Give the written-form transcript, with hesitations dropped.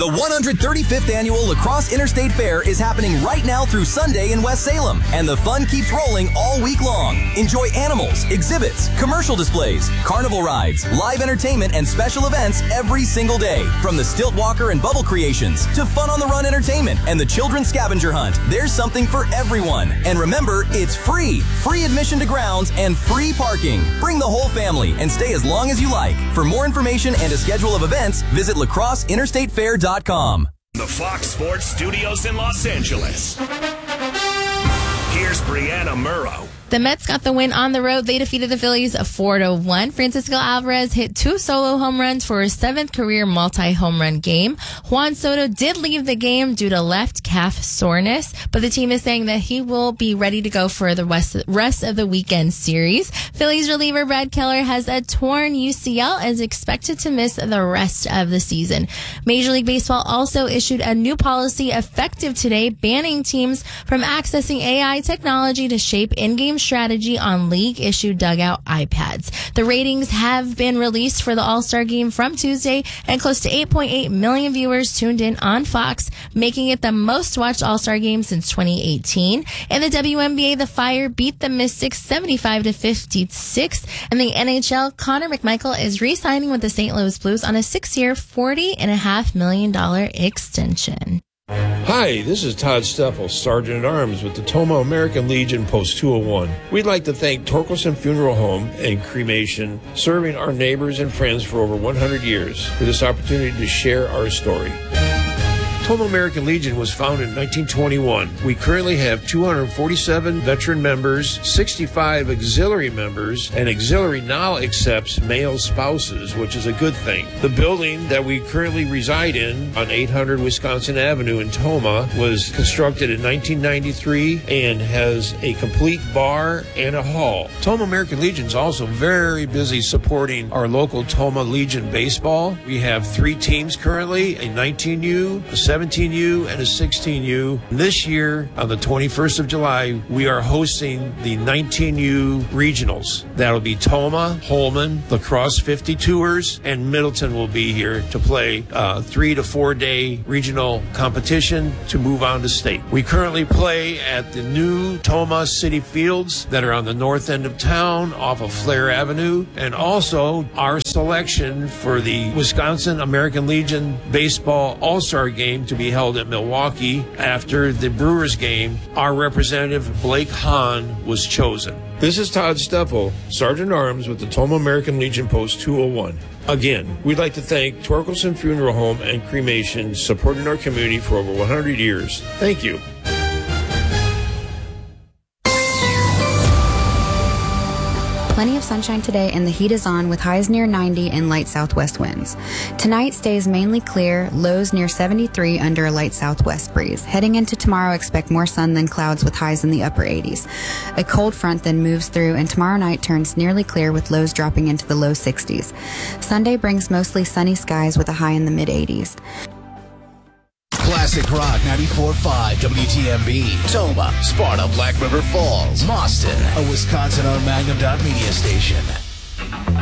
The 135th Annual La Crosse Interstate Fair is happening right now through Sunday in West Salem, and the fun keeps rolling all week long. Enjoy animals, exhibits, commercial displays, carnival rides, live entertainment, and special events every single day. From the Stilt Walker and Bubble Creations to Fun on the Run Entertainment and the Children's Scavenger Hunt, there's something for everyone. And remember, it's free. Free admission to grounds and free parking. Bring the whole family and stay as long as you like. For more information and a schedule of events, visit lacrosseinterstatefair.com. The Fox Sports Studios in Los Angeles. Here's Brianna Murrow. The Mets got the win on the road. They defeated the Phillies 4-1. Francisco Alvarez hit 2 solo home runs for his 7th career multi-home run game. Juan Soto did leave the game due to left calf soreness, but the team is saying that he will be ready to go for the rest of the weekend series. Phillies reliever Brad Keller has a torn UCL and is expected to miss the rest of the season. Major League Baseball also issued a new policy effective today, banning teams from accessing AI technology to shape in-game strategy on league-issued dugout iPads. The ratings have been released for the All-Star Game from Tuesday, and close to 8.8 million viewers tuned in on Fox, making it the most-watched All-Star Game since 2018. In the WNBA, the Fire beat the Mystics 75-56, and the NHL, Connor McMichael is re-signing with the St. Louis Blues on a 6-year, $40.5 million extension. Hi, this is Todd Steffel, Sergeant-at-Arms with the Toma American Legion Post 201. We'd like to thank Torkelson Funeral Home and Cremation, serving our neighbors and friends for over 100 years, for this opportunity to share our story. Toma American Legion was founded in 1921. We currently have 247 veteran members, 65 auxiliary members, and auxiliary now accepts male spouses, which is a good thing. The building that we currently reside in on 800 Wisconsin Avenue in Toma was constructed in 1993 and has a complete bar and a hall. Toma American Legion is also very busy supporting our local Toma Legion baseball. We have 3 teams currently, a 19U, a 17U, and a 16U. This year, on the 21st of July, we are hosting the 19U regionals. That'll be Toma, Holman, La Crosse 52ers, and Middleton will be here to play 3 to 4 day regional competition to move on to state. We currently play at the new Toma City Fields that are on the north end of town off of Flair Avenue, and also our selection for the Wisconsin American Legion Baseball All-Star Game to be held at Milwaukee after the Brewers game. Our representative, Blake Hahn, was chosen. This is Todd Steffel, Sergeant-at-Arms with the Toma American Legion Post 201. Again, we'd like to thank Torkelson Funeral Home and Cremation, supporting our community for over 100 years. Thank you. Plenty of sunshine today, and the heat is on with highs near 90 and light southwest winds. Tonight stays mainly clear, lows near 73 under a light southwest breeze. Heading into tomorrow, expect more sun than clouds with highs in the upper 80s. A cold front then moves through, and tomorrow night turns nearly clear with lows dropping into the low 60s. Sunday brings mostly sunny skies with a high in the mid 80s. Classic Rock 94.5 WTMB, Toma, Sparta, Black River Falls, Mauston, a Wisconsin-owned Magnum Media station.